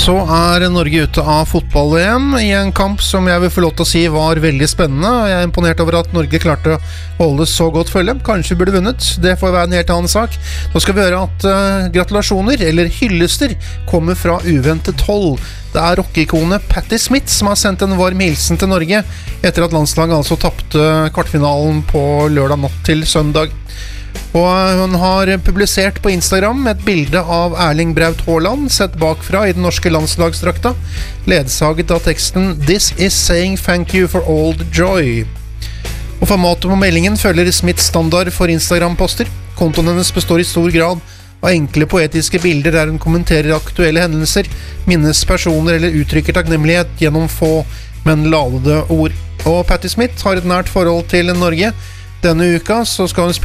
Så Norge ute av fotball-EM I en kamp som jeg vil få lov til å si var veldig spennende. Jeg imponert over at Norge klarte å holde så godt følge. Kanskje vi burde vunnet, det får være en helt annen sak. Nå skal vi høre at gratulasjoner, eller hyllester, kommer fra uventet hold. Det rockeikonet Patti Smith som har sendt en varm hilsen til Norge etter at landslaget altså tappte kvartfinalen på lørdag natt til søndag. Og hun har publisert på Instagram et bilde av Erling Braut Haaland sett bakfra I den norske landslagsdrakta, ledsaget av teksten «This is saying thank you for all the joy». Og formatet på meldingen følger Smiths standard for Instagram-poster. Kontoen hennes består I stor grad av enkle poetiske bilder der hun kommenterer aktuelle hendelser, minnes personer eller uttrykker takknemlighet gjennom få, men ladede ord. Og Patti Smith har et nært forhold til Norge. Denne uka så skal hun